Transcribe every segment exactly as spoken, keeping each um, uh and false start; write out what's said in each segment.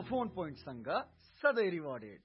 Phone पोइन्टसँग सधैँ rewarded.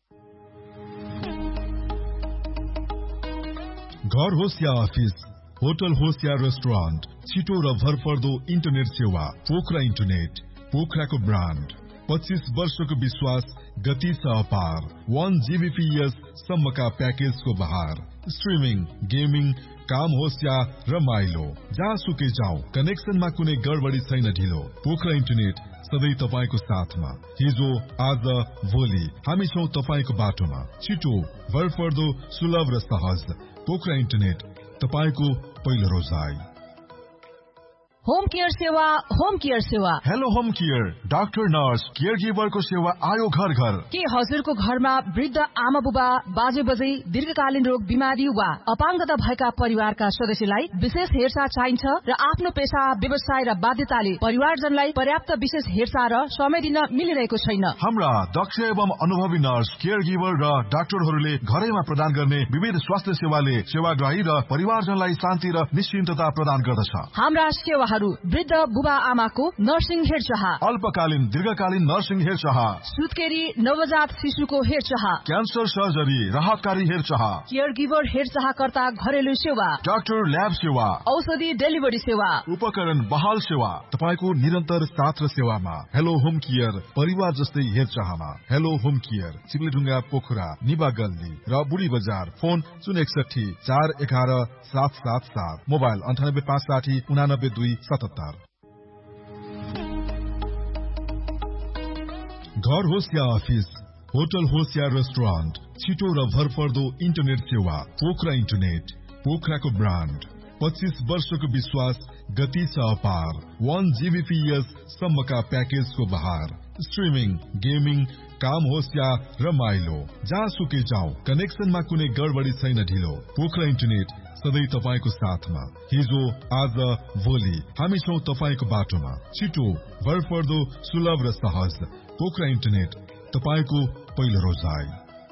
घर होस् या अफिस, होटल होस् या रेस्टुरेन्ट, छिटो र भरपर्दो इन्टरनेट सेवा पोखरा इन्टरनेट, पोखराको ब्रान्ड। पच्चीस वर्षको विश्वास, गति छ अपार। वन जीबीपीएस सम्मका प्याकेजको बहार। स्ट्रिमिङ, गेमिङ, काम होस् या रमाइलो, जहाँसुकै जाऊ, कनेक्सनमा कुनै गडबडी छैन ढिलो। पोखरा इन्टरनेट सधैँ तपाईको साथमा। हिजो, आज, भोलि हामी छौं तपाईको बाटोमा। छिटो, भरपर्दो, सुलभ र सहज। पोखरा इन्टरनेट, तपाईको पहिलो रोजाइ। होम केयर सेवा, होम केयर सेवा। Hello home care, doctor nurse care गिभरको सेवा आयो घर घर। के हजुरको घरमा वृद्ध आमा बुबा, बाजे बजै, दीर्घकालीन रोग, बिमारी वा अपाङ्गता भएका परिवारका सदस्यलाई विशेष हेरचाह चाहिन्छ र आफ्नो पेशा, व्यवसाय र बाध्यताले परिवारजनलाई पर्याप्त विशेष हेरचाह र समय दिन मिलिरहेको छैन। हाम्रा दक्ष एवं अनुभवी नर्स, केयर गिभर र डाक्टरहरूले घरैमा प्रदान गर्ने विविध स्वास्थ्य सेवाले सेवाग्राही र परिवारजनलाई शान्ति र निश्चिन्तता प्रदान गर्दछ। हाम्रा सेवा वृद्ध बुबा आमाको नर्सिङ हेरचाह, अल्पकालीन दीर्घकालीन नर्सिङ हेरचाह, सुत्केरी नवजात शिशुको हेरचाह, क्यान्सर सर्जरी, राहतकारी हेरचाह, केयर गिभर हेरचाहकर्ता घरेलु सेवा, डाक्टर ल्याब सेवा, औषधि डेलिभरी सेवा, उपकरण बहाल सेवा, तपाईको निरन्तर साथ र सेवामा। हेलो होम केयर, परिवार जस्तै हेरचाहमा। हेलो होम केयर, चिप्लेढुङ्गा, पोखरा, निबा गल्ली र बुढी बजार। फोन शून्य एकसठी चार एघार सात सात सात, मोबाइल अन्ठानब्बे पाँच साठी उनानब्बे दुई सतहत्तर। घर होस् या अफिस, होटल होस् या रेस्टुरेन्ट, छिटो र भरपर्दो इन्टरनेट सेवा पोखरा इन्टरनेट, पोखराको ब्रान्ड। पच्चीस वर्षको विश्वास, गति छ अपार। वन जीबीपीएस सम्मका प्याकेजको बहार। स्ट्रिमिङ, गेमिङ, काम होस् या रमाइलो, जहाँसुकै जाऊ, कनेक्सनमा कुनै गडबडी छैन ढिलो। पोखरा इन्टरनेट सधैँ तपाईको साथमा। हिजो, आज, भोलि हामी छौं तपाईको बाटोमा। छिटो, भरपर्दो, सुलभ र सहज। पोखरा इन्टरनेट, तपाईको पहिलो रोजाइ।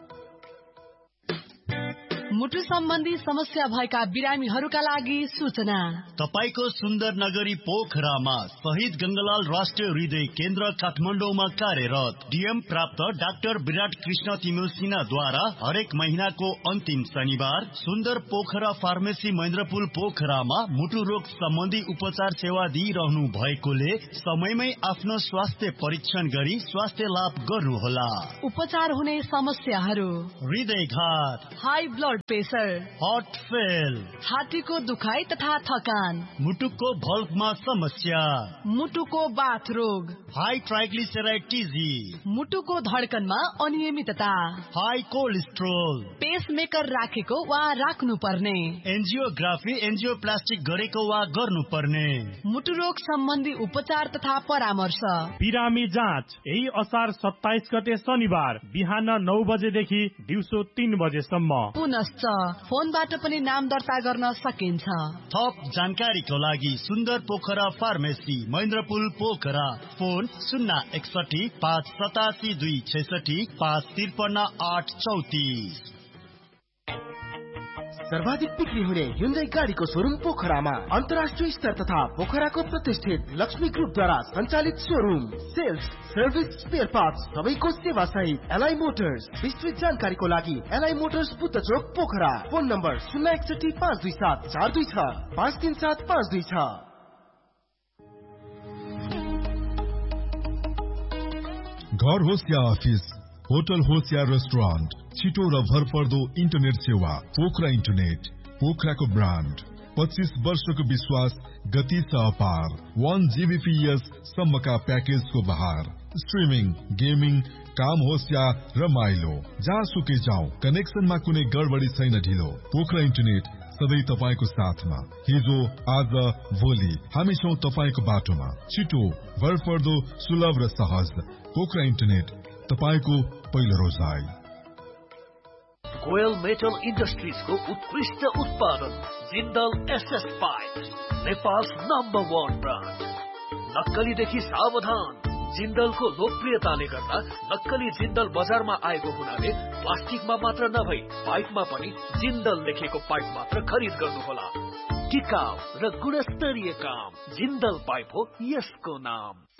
मुटु सम्बन्धी समस्या भएका बिरामीहरूका लागि सूचना। तपाईको सुन्दर नगरी पोखरामा शहीद गंगालाल राष्ट्रिय हृदय केन्द्र काठमाडौँमा कार्यरत डीएम प्राप्त डाक्टर विराट कृष्ण तिमिल सिन्हाद्वारा हरेक महिनाको अन्तिम शनिबार सुन्दर पोखरा फार्मेसी महेन्द्रपुल पोखरामा मुटु रोग सम्बन्धी उपचार सेवा दिइरहनु भएकोले समयमै आफ्नो स्वास्थ्य परीक्षण गरी स्वास्थ्य लाभ गर्नुहोला। उपचार हुने समस्याहरू: हृदयघात, high blood pressure, heart fail, छातीको दुखाइ तथा थकान, मुटुको भल्भमा समस्या, मुटुको बाथ रोग, हाई ट्राइग्लिसराइड टिजी, मुटुको धड्कनमा अनियमितता, हाई कोलेस्ट्रोल, पेसमेकर राखेको वा राख्नु पर्ने, एन्जियोग्राफी एन्जियोप्लास्टिक गरेको वा गर्नुपर्ने, मुटु रोग सम्बन्धी उपचार तथा परामर्श। बिरामी जाँच यही असार सत्ताइस गते शनिबार बिहान नौ बजेदेखि दिउँसो तीन बजेसम्म। पुनश्च फोनबाट पनि नाम दर्ता गर्न सकिन्छ। थप जानकारीको लागि सुन्दर पोखरा फार्मेसी महेन्द्रपुल पोखरा। फोन शून्य एकसठी पाँच सतासी दुई छैसठी पाँच त्रिपन्न आठ चौतिस। सर्वाधिक बिक्री हुने ह्युन्डाई गाडीको शोरूम पोखरामा अन्तर्राष्ट्रिय स्तर तथा पोखराको प्रतिष्ठित लक्ष्मी ग्रुपद्वारा सञ्चालित showroom. Sales, service, spare parts सबैको सेवा सहित एलआई मोटर्स। विस्तृत जानकारीको लागि एलआई मोटर्स बुद्ध चोक पोखरा। फोन नम्बर शून्य एकसठी पाँच दुई सात चार दुई छ पाँच तीन सात पाँच दुई छ। घर होस् या अफिस, होटल होस् या रेस्टुरेन्ट, छिटो र भरपर्दो इन्टरनेट सेवा पोखरा इन्टरनेट, पोखराको ब्रान्ड। पच्चीस वर्षको विश्वास, गति छ अपार। वन जीबीपीएस सम्मका प्याकेजको बहार। स्ट्रिमिङ, गेमिङ, काम होस् या रमाइलो, जहाँसुकै जाऊ, कनेक्सनमा कुनै गडबडी छैन ढिलो। पोखरा इन्टरनेट सधैँ तपाईको साथमा। हिजो, आज, भोलि हामी छौं तपाईको बाटोमा। छिटो, भरपर्दो, सुलभ र सहज। पोखरा इन्टरनेट, तपाईको पहिलो रोजाइ। कोयल मेटल इन्डस्ट्रिजको उत्कृष्ट उत्पादन Jindal SS pipe, Nepal number one brand. नक्कलीदेखि सावधान। जिन्दलको लोकप्रियताले गर्दा नक्कली जिन्दल बजारमा आएको हुनाले प्लास्टिकमा मात्र नभई पाइपमा पनि जिन्दल लेखेको पाइप मात्र खरिद गर्नुहोला। टिकाउ र गुणस्तरीय काम जिन्दल पाइप हो यसको नाम।